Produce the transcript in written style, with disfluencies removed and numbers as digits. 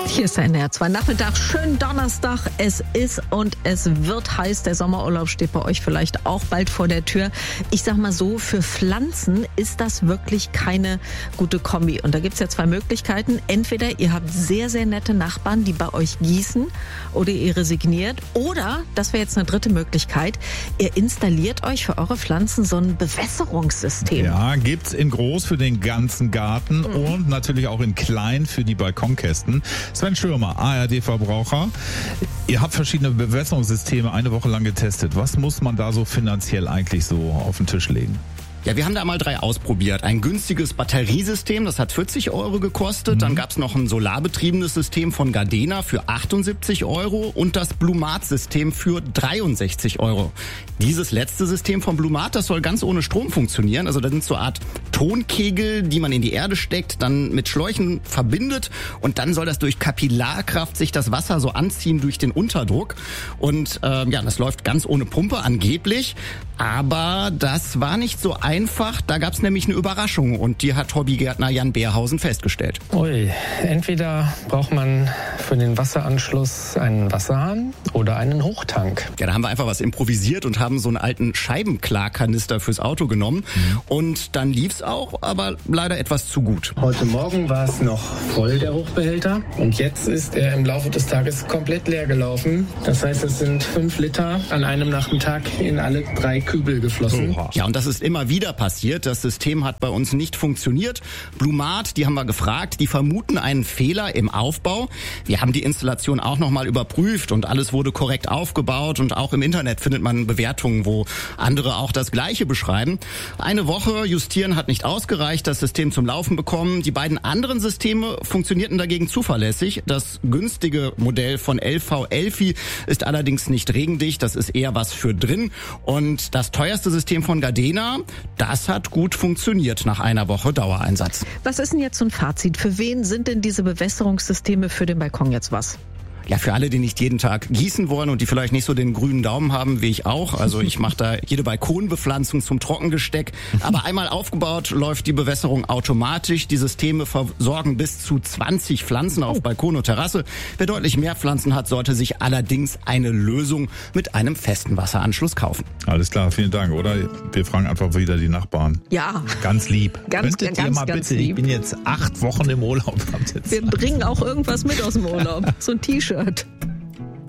Hier ist der NDR2 Nachmittag. Schönen Donnerstag. Es ist und es wird heiß. Der Sommerurlaub steht bei euch vielleicht auch bald vor der Tür. Ich sag mal so, für Pflanzen ist das wirklich keine gute Kombi. Und da gibt's ja zwei Möglichkeiten. Entweder ihr habt sehr, sehr nette Nachbarn, die bei euch gießen, oder ihr resigniert. Oder, das wäre jetzt eine dritte Möglichkeit, ihr installiert euch für eure Pflanzen so ein Bewässerungssystem. Ja, gibt's in groß für den ganzen Garten und natürlich auch in klein für die Balkonkästen. Sven Schirmer, ARD-Verbraucher. Ihr habt verschiedene Bewässerungssysteme eine Woche lang getestet. Was muss man da so finanziell eigentlich so auf den Tisch legen? Ja, wir haben da mal 3 ausprobiert. Ein günstiges Batteriesystem, das hat 40 € gekostet. Dann gab's noch ein solarbetriebenes System von Gardena für 78 € und das Blumat-System für 63 €. Dieses letzte System von Blumat, das soll ganz ohne Strom funktionieren. Also da sind so eine Art Tonkegel, die man in die Erde steckt, dann mit Schläuchen verbindet und dann soll das durch Kapillarkraft sich das Wasser so anziehen durch den Unterdruck. Und das läuft ganz ohne Pumpe angeblich. Aber das war nicht so einfach. Da gab's nämlich eine Überraschung und die hat Hobbygärtner Jan Beerhausen festgestellt. Ui, entweder braucht man für den Wasseranschluss einen Wasserhahn oder einen Hochtank. Ja, da haben wir einfach was improvisiert und haben so einen alten Scheibenklarkanister fürs Auto genommen. Und dann lief's auch, aber leider etwas zu gut. Heute Morgen war es noch voll, der Hochbehälter. Und jetzt ist er im Laufe des Tages komplett leer gelaufen. Das heißt, es sind 5 Liter an einem Nachmittag in alle 3 Kübel geflossen. Ja, und das ist immer wieder passiert. Das System hat bei uns nicht funktioniert. Blumat, die haben wir gefragt, die vermuten einen Fehler im Aufbau. Wir haben die Installation auch nochmal überprüft und alles wurde korrekt aufgebaut und auch im Internet findet man Bewertungen, wo andere auch das Gleiche beschreiben. Eine Woche justieren hat nicht ausgereicht, das System zum Laufen bekommen. Die beiden anderen Systeme funktionierten dagegen zuverlässig. Das günstige Modell von LV Elfi ist allerdings nicht regendicht, das ist eher was für drin. Und das teuerste System von Gardena, das hat gut funktioniert nach einer Woche Dauereinsatz. Was ist denn jetzt so ein Fazit? Für wen sind denn diese Bewässerungssysteme für den Balkon jetzt was? Ja, für alle, die nicht jeden Tag gießen wollen und die vielleicht nicht so den grünen Daumen haben, wie ich auch. Also ich mache da jede Balkonbepflanzung zum Trockengesteck. Aber einmal aufgebaut, läuft die Bewässerung automatisch. Die Systeme versorgen bis zu 20 Pflanzen auf Balkon und Terrasse. Wer deutlich mehr Pflanzen hat, sollte sich allerdings eine Lösung mit einem festen Wasseranschluss kaufen. Alles klar, vielen Dank, oder? Wir fragen einfach wieder die Nachbarn. Ja. Ganz lieb. Könntet ihr mal bitte, lieb. Ich bin jetzt 8 Wochen im Urlaub. Wir bringen auch irgendwas mit aus dem Urlaub. So ein T-Shirt.